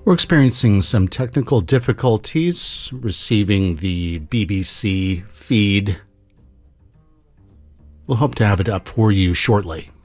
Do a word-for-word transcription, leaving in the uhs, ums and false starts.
We're experiencing some technical difficulties receiving the B B C feed. We'll hope to have it up for you shortly.